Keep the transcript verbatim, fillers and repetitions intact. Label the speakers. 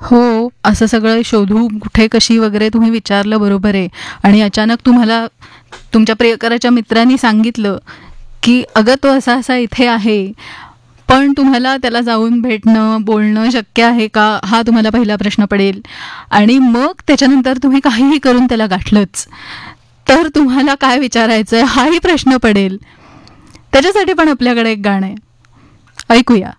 Speaker 1: हो, असं सगळं शोधू कुठे कशी वगैरे तुम्ही विचारलं, बरोबर आहे. आणि अचानक तुम्हाला तुमच्या प्रियकराच्या मित्रांनी सांगितलं की अगं तो असा असा इथे आहे, पण तुम्हाला त्याला जाऊन भेटणं बोलणं शक्य आहे का, हा तुम्हाला पहिला प्रश्न पडेल. आणि मग त्याच्यानंतर तुम्ही काहीही करून त्याला गाठलंच, तर तुम्हाला काय विचारायचंय हाही प्रश्न पडेल. त्याच्यासाठी पण आपल्याकडे एक गाणं आहे, ऐकूया.